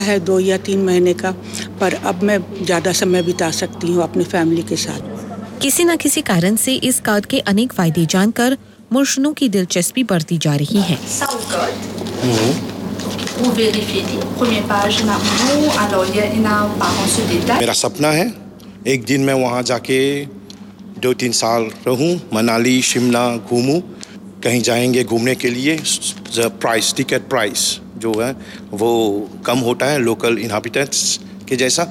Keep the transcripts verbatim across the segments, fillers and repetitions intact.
है दो या तीन महीने का, पर अब मैं ज़्यादा समय बिता सकती हूँ अपनी फैमिली के साथ। किसी न किसी कारण से इस कार्ड के अनेक फायदे जानकर मुर्शनों की दिलचस्पी बढ़ती जा रही है। मेरा सपना है एक दिन मैं वहाँ जाके दो तीन साल रहूं, मनाली शिमला घूमूं। कहीं जाएंगे घूमने के लिए, प्राइस टिकट प्राइस जो है वो कम होता है लोकल इनहैबिटेंट्स के जैसा।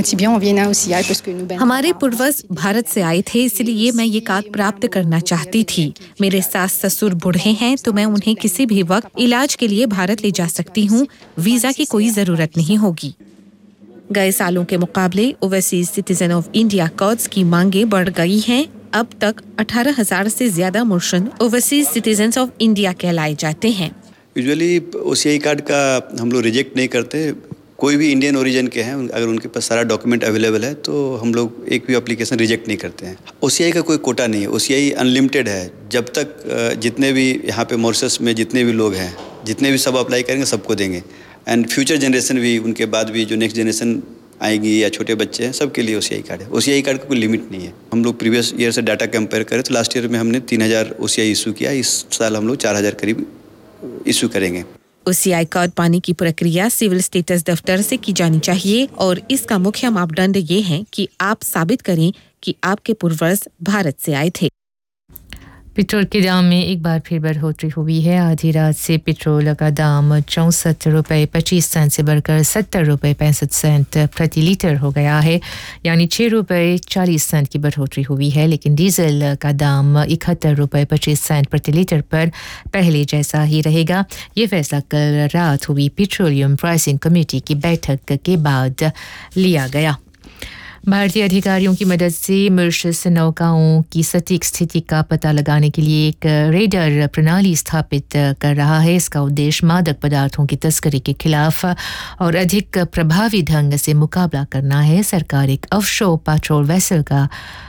हमारे पूर्वज भारत से आए थे, इसलिए मैं ये कार्ड प्राप्त करना चाहती थी। मेरे सास ससुर बूढ़े हैं तो मैं उन्हें किसी भी वक्त इलाज के लिए भारत ले जा सकती हूँ। वीजा की कोई जरूरत नहीं होगी। गए सालों के मुकाबले overseas citizen of India cards की मांगे बढ़ गई हैं। अब तक अठारह हज़ार से ज्यादा मुर्शन ओवरसीज सिटीजन्स ऑफ इंडिया कहलाए जाते हैं। यूजुअली ओसीआई कार्ड का हम लोग रिजेक्ट नहीं करते। कोई भी इंडियन ओरिजिन के हैं, अगर उनके पास सारा डॉक्यूमेंट अवेलेबल है तो हम लोग एक भी एप्लीकेशन रिजेक्ट नहीं करते हैं। ओसीआई का कोई कोटा नहीं है, ओसीआई अनलिमिटेड है। जब तक जितने भी यहाँ पे मॉरिशस में जितने भी लोग हैं, जितने भी सब अप्लाई करेंगे सबको देंगे। एंड फ्यूचर जनरेशन भी, उनके बाद भी जो नेक्स्ट जनरेशन आएगी या छोटे बच्चे हैं, सबके लिए ओसीआई कार्ड है। ओसीआई कार्ड का कोई लिमिट नहीं है। हम लोग प्रीवियस ईयर से डाटा कंपेयर करें तो लास्ट ईयर में हमने तीन हज़ार ओसीआई इशू किया। इस साल हम लोग चार हज़ार करीब इशू करेंगे। ओसीआई कार्ड पाने की प्रक्रिया सिविल स्टेटस दफ्तर से की जानी चाहिए और इसका मुख्य मापदंड ये है कि आप साबित करें कि आपके पूर्वज भारत से आए थे। पेट्रोल के दाम में एक बार फिर बढ़ोतरी हुई है। आधी रात से पेट्रोल का दाम चौंसठ रुपये पच्चीस सेंट से बढ़कर सत्तर रुपये पैंसठ सेंट प्रति लीटर हो गया है, यानी छः रुपये चालीस सेंट की बढ़ोतरी हुई है। लेकिन डीजल का दाम इकहत्तर रुपये पच्चीस सेंट प्रति लीटर पर पहले जैसा ही रहेगा। ये फैसला कल रात हुई पेट्रोलियम प्राइसिंग कमेटी की बैठक के बाद लिया गया। भारतीय अधिकारियों की मदद से मॉरिशस नौकाओं की सटीक स्थिति का पता लगाने के लिए एक रेडर प्रणाली स्थापित कर रहा है। इसका उद्देश्य मादक पदार्थों की तस्करी के खिलाफ और अधिक प्रभावी ढंग से मुकाबला करना है। सरकार एक ऑफशोर पेट्रोल वेसल का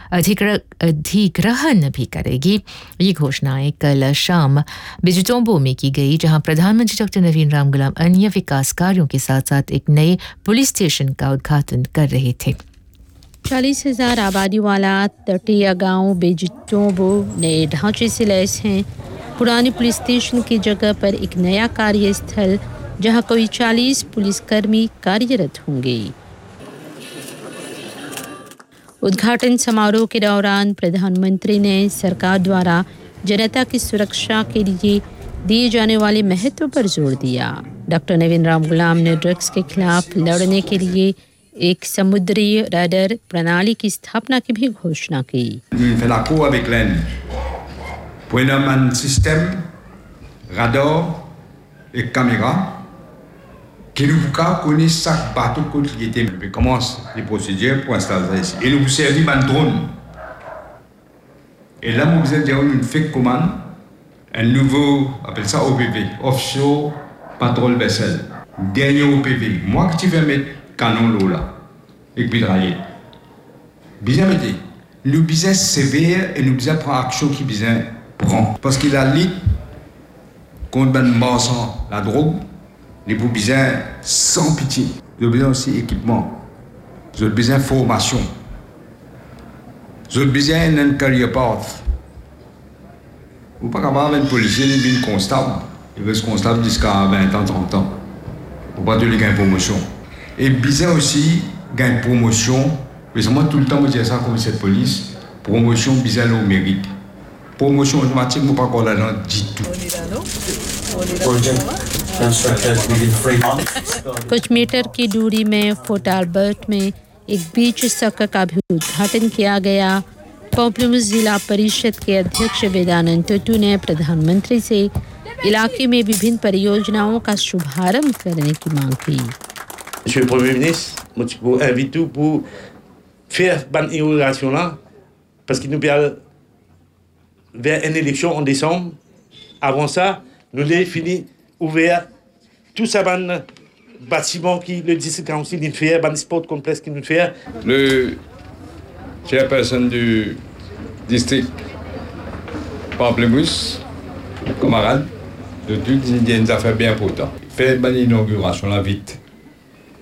अधिग्रहण भी करेगी। ये घोषणाएं कल शाम बिजटोम्बो में की गई, जहां प्रधानमंत्री डॉक्टर नवीन राम गुलाम अन्य विकास कार्यों के साथ साथ एक नए पुलिस स्टेशन का उद्घाटन कर रहे थे। चालीस हजार आबादी वाला तटीय गांव बेजिटोबो नए ढांचे से लैस हैं। पुराने पुलिस स्टेशन की जगह पर एक नया कार्यस्थल, जहां कोई चालीस पुलिसकर्मी कार्यरत होंगे। उद्घाटन समारोह के दौरान प्रधानमंत्री ने सरकार द्वारा जनता की सुरक्षा के लिए दिए जाने वाले महत्व पर जोर दिया। डॉक्टर नवीन राम गुलाम ने ड्रग्स के खिलाफ लड़ने के लिए एक समुद्री रडार प्रणाली की स्थापना की भी घोषणा की। un système radar et caméra qui nous connaît chaque bateau qui était. On commence les procédures pour installer ça ici. Et nous vous servir un drone. Et là, vous avez une fake commande, un nouveau, on appelle ça O P V, Offshore Patrol Vessel. Dernier O P V. Moi, que tu veux mettre canon l'eau là, et puis drailler. Bien mettre. Nous besoin sévère et nous besoin prendre action qui besoin prend. Parce qu'il a lit contre la drogue, les besoin sans pitié. Nous besoin aussi équipement. Nous besoin formation. Nous besoin d'un career path. Vous pas capable un policier ni bien constable. Il veut se constable jusqu'à vingt ans, trente ans. Pour pas de lui gagner promotion. Et besoin aussi gagner promotion. Mais moi tout le temps je dis ça comme cette police. Promotion besoin au mérite. Promotion automatique, moi pas encore là du tout. कुछ metre की दूरी में fort Albert में एक बीच सड़क का भी उद्घाटन किया गया। पॉम्प्लूमस जिला परिषद के अध्यक्ष वेदानंद टोटू ने प्रधानमंत्री से इलाके में विभिन्न परियोजनाओं का शुभारंभ करने की मांग की। Monsieur le Premier ministre, moi je vous invite pour faire cette inauguration là parce qu'il nous permet vers une élection en décembre. Avant ça, nous l'avons fini ouvert tout ça ban bâtiment qui le district council nous fait, ban sport complexe qui nous fait. Le chairperson du district Pamplemousse, camarade, de toutes les affaires bien importantes. Faire une inauguration là vite.